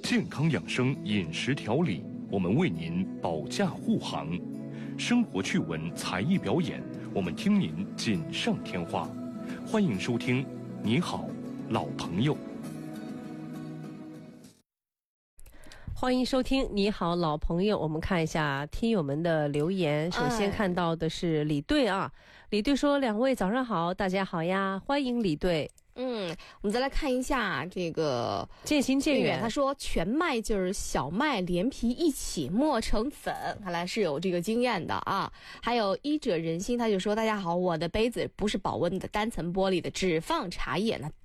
健康养生饮食调理，我们为您保驾护航；生活趣闻、才艺表演，我们听您锦上添花。欢迎收听《你好，老朋友》。 欢迎收听《你好，老朋友》。我们看一下听友们的留言。首先看到的是李队啊，李队说：“两位早上好，大家好呀，欢迎李队。” 我们再来看一下这个渐行渐远， 他说全麦就是小麦连皮一起磨成粉，看来是有这个经验的啊。还有医者仁心，他就说大家好，我的杯子不是保温的单层玻璃的，只放茶叶，那